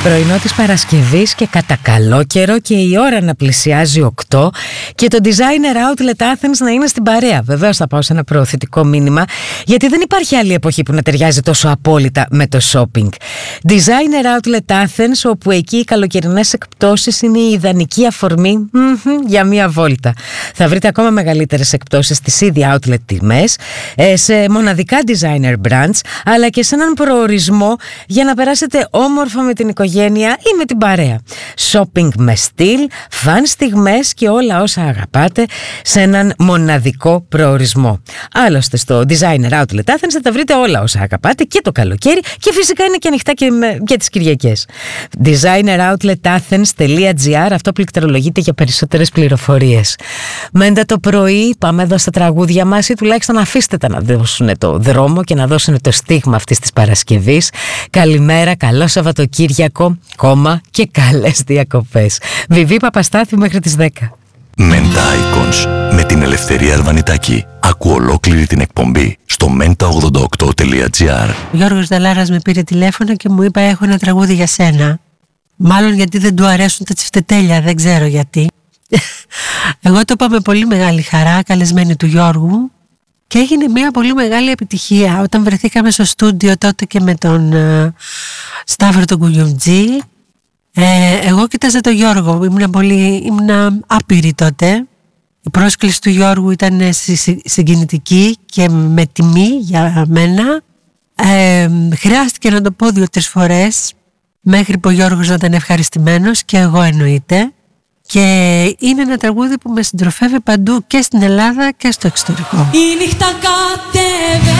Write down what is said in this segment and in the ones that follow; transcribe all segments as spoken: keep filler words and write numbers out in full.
Πρωινό της Παρασκευής και κατά καλό καιρό και η ώρα να πλησιάζει οκτώ και το Designer Outlet Athens να είναι στην παρέα. Βεβαίως θα πάω σε ένα προωθητικό μήνυμα, γιατί δεν υπάρχει άλλη εποχή που να ταιριάζει τόσο απόλυτα με το shopping. Designer Outlet Athens, όπου εκεί οι καλοκαιρινές εκπτώσεις είναι η ιδανική αφορμή για μία βόλτα. Θα βρείτε ακόμα μεγαλύτερες εκπτώσεις στις ήδη outlet τιμές, σε μοναδικά designer brands, αλλά και σε έναν προορισμό για να περάσετε όμορφα με την οικογένεια ή με την παρέα. Shopping με στυλ, φαν στιγμές και όλα όσα αγαπάτε σε έναν μοναδικό προορισμό. Άλλωστε στο Designer Outlet Athens θα τα βρείτε όλα όσα αγαπάτε και το καλοκαίρι, και φυσικά είναι και ανοιχτά και, με, και τις Κυριακές. designer outlet athens τελεία gr, αυτό πληκτρολογείται για περισσότερες πληροφορίες. Μέντα το πρωί, πάμε εδώ στα τραγούδια μας, ή τουλάχιστον αφήστε τα να δώσουν το δρόμο και να δώσουν το στίγμα αυτής της Παρασκευής. Καλημέρα, καλό Σαββατοκύριακο, κόμμα και καλές διακοπές. Βιβί Παπαστάθη μέχρι τις δέκα. Menta Icons με την Ελευθερία Αρβανιτάκη. Άκου ολόκληρη την εκπομπή στο μέντα ογδόντα οκτώ τελεία gr. Ο Γιώργος Δαλάρας με πήρε τηλέφωνο και μου είπε: έχω ένα τραγούδι για σένα. Μάλλον γιατί δεν του αρέσουν τα τσιφτετέλια, δεν ξέρω γιατί. Εγώ το είπα με πολύ μεγάλη χαρά, καλεσμένη του Γιώργου, και έγινε μια πολύ μεγάλη επιτυχία όταν βρεθήκαμε στο στούντιο τότε και με τον uh, Σταύρο τον Κουγιουμτζή. Ε, εγώ κοίταζα τον Γιώργο, ήμουν πολύ ήμουν άπειρη τότε. Η πρόσκληση του Γιώργου ήταν συγκινητική και με τιμή για μένα. Ε, χρειάστηκε να το πω δύο-τρεις φορές μέχρι που ο Γιώργος να ήταν ευχαριστημένος, και εγώ εννοείται. Και είναι ένα τραγούδι που με συντροφεύει παντού και στην Ελλάδα και στο εξωτερικό. Η νύχτα κατέβε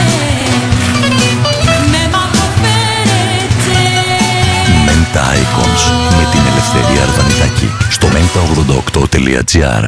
με μαύρο φέρετσε. Menta Icons με την Ελευθερία Αρβανιτάκη στο μέντα ογδόντα οκτώ τελεία gr.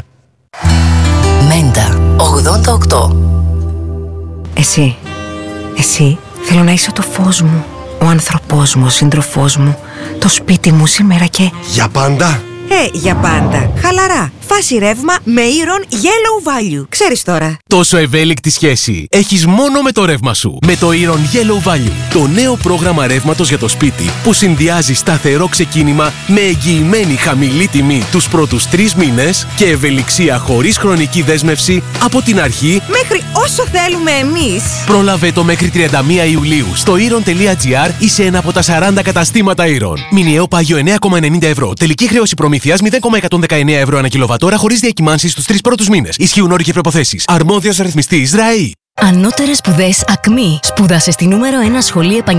Μέντα ογδόντα οκτώ. Εσύ, εσύ θέλω να είσαι το φως μου, ο άνθρωπός μου, ο σύντροφός μου, το σπίτι μου σήμερα και... Για πάντα! Ε, για πάντα. Χαλαρά. Φάση ρεύμα με Iron Yellow Value. Ξέρεις τώρα. Τόσο ευέλικτη σχέση έχεις μόνο με το ρεύμα σου. Με το Iron Yellow Value, το νέο πρόγραμμα ρεύματος για το σπίτι που συνδυάζει σταθερό ξεκίνημα με εγγυημένη χαμηλή τιμή τους πρώτους τρεις μήνες και ευελιξία χωρίς χρονική δέσμευση από την αρχή μέχρι όσο θέλουμε εμείς. Πρόλαβε το μέχρι τριάντα μία Ιουλίου στο iron τελεία gr ή σε ένα από τα σαράντα καταστήματα Iron. Μηνιαίο πάγιο εννέα κόμμα ενενήντα ευρώ. Τελική χρέωση προμήθειας μηδέν κόμμα εκατόν δεκαεννέα ευρώ ανά κιλοβατόρα χωρίς διακυμάνσεις στους τρεις πρώτους μήνες. Ισχύουν όροι και προϋποθέσεις. Αρμόδιος ρυθμιστής ΡΑΗ. Ανώτερες σπουδές ΑΚΜΗ. Σπούδασε στη νούμερο ένα σχολή επαγγελματικών